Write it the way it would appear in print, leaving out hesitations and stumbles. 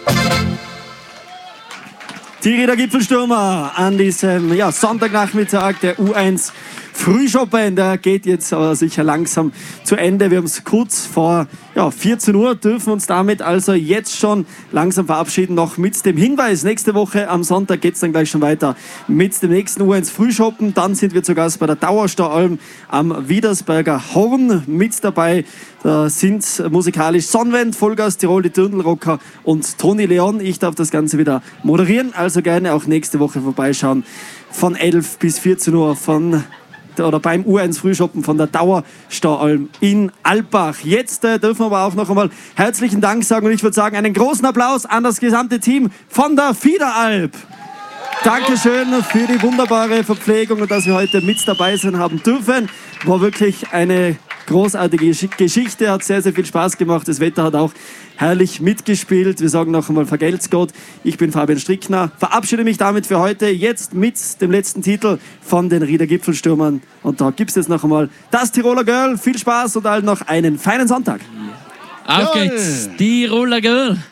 Die Rieder Gipfelstürmer an diesem Sonntagnachmittag, der U1 Frühschoppen, der geht jetzt aber sicher langsam zu Ende. Wir haben es kurz vor 14 Uhr, dürfen uns damit also jetzt schon langsam verabschieden. Noch mit dem Hinweis, nächste Woche am Sonntag geht es dann gleich schon weiter mit dem nächsten U1 Frühschoppen. Dann sind wir zu Gast bei der Dauerstaualm am Widersberger Horn mit dabei. Da sind musikalisch Sonnenwend, Vollgas Tirol, die Dirndlrocker und Toni Leon. Ich darf das Ganze wieder moderieren, also gerne auch nächste Woche vorbeischauen von 11 bis 14 Uhr beim U1 Frühschoppen von der Dauerstaualm in Alpbach. Jetzt dürfen wir aber auch noch einmal herzlichen Dank sagen und ich würde sagen, einen großen Applaus an das gesamte Team von der Fiederalp. Dankeschön für die wunderbare Verpflegung und dass wir heute mit dabei sein haben dürfen. War wirklich eine großartige Geschichte, hat sehr, sehr viel Spaß gemacht. Das Wetter hat auch herrlich mitgespielt. Wir sagen noch einmal vergelt's Gott. Ich bin Fabian Strickner, verabschiede mich damit für heute, jetzt mit dem letzten Titel von den Rieder Gipfelstürmern. Und da gibt's jetzt noch einmal das Tiroler Girl. Viel Spaß und allen noch einen feinen Sonntag. Auf geht's, Tiroler Girl.